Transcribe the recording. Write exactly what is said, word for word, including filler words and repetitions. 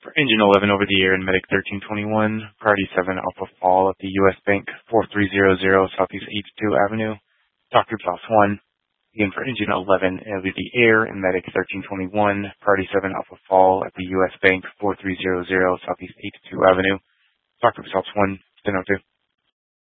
For engine eleven over the air and Medic thirteen twenty-one, priority seven Alpha Fall at the U S Bank four three zero zero Southeast eighty-two Avenue. Talk Group South one. Again, for engine eleven over the air and Medic thirteen twenty-one, priority seven Alpha Fall at the U S Bank four three zero zero Southeast eighty-two Avenue. Talk Group South one, ten oh two.